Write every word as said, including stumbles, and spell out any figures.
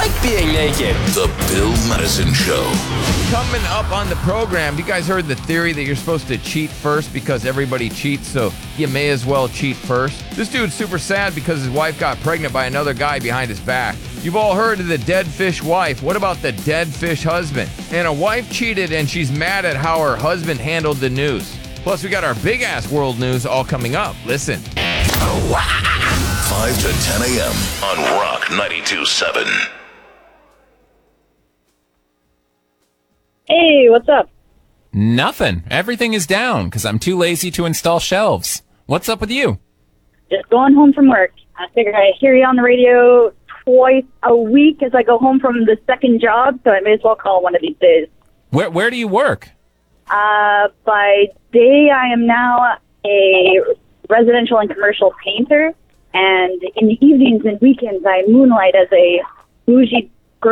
like being naked. The Bill Madison Show. Coming up on the program, you guys heard the theory that you're supposed to cheat first because everybody cheats, so you may as well cheat first. This dude's super sad because his wife got pregnant by another guy behind his back. You've all heard of the dead fish wife. What about the dead fish husband? And a wife cheated and she's mad at how her husband handled the news. Plus, we got our big-ass world news all coming up. Listen. five to ten a.m. on Rock ninety-two point seven. Hey, what's up? Nothing. Everything is down because I'm too lazy to install shelves. What's up with you? Just going home from work. I figured I'd hear you on the radio twice a week as I go home from the second job, so I may as well call one of these days. Where Where do you work? Uh, by day, I am now a residential and commercial painter, and in the evenings and weekends, I moonlight as a bougie